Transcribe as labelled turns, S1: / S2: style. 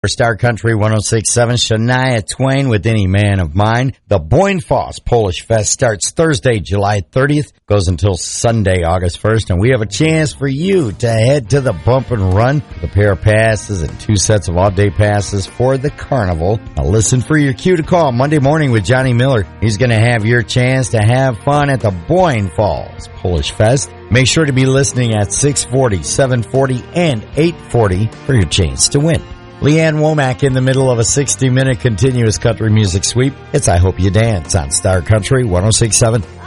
S1: For Star Country 106.7, Shania Twain with Any Man of Mine. The Boynefoss Polish Fest starts Thursday, July 30th, goes until Sunday, August 1st, and we have a chance for you to head to the Bump and Run with a pair of passes and 2 sets of all-day passes for the carnival. Now listen for your cue to call Monday morning with Johnny Miller. He's going to have your chance to have fun at the Boynefoss Polish Fest. Make sure to be listening at 640, 740, and 840 for your chance to win. Leanne Womack in the middle of a 60-minute continuous country music sweep. It's I Hope You Dance on Star Country 106.7.